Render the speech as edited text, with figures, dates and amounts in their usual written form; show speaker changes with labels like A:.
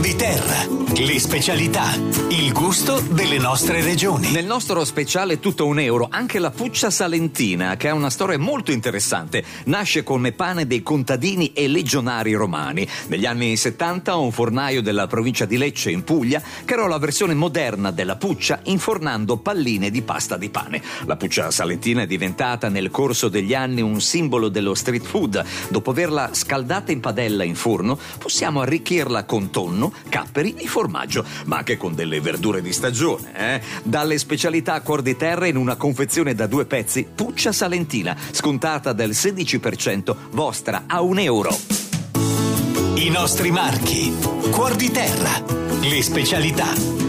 A: di Terra, le specialità, il gusto delle nostre regioni.
B: Nel nostro speciale tutto €1 anche la Puccia Salentina, che ha una storia molto interessante. Nasce come pane dei contadini e legionari romani. Negli anni 70 un fornaio della provincia di Lecce in Puglia creò la versione moderna della puccia infornando palline di pasta di pane. La Puccia Salentina è diventata nel corso degli anni un simbolo dello street food. Dopo averla scaldata in padella in forno, possiamo arricchirla con tonno, capperi e formaggio, ma anche con delle verdure di stagione. Dalle specialità a cuor di terra in una confezione da 2 pezzi, Puccia Salentina, scontata del 16%, vostra a €1.
A: I nostri marchi, cuor di terra, le specialità.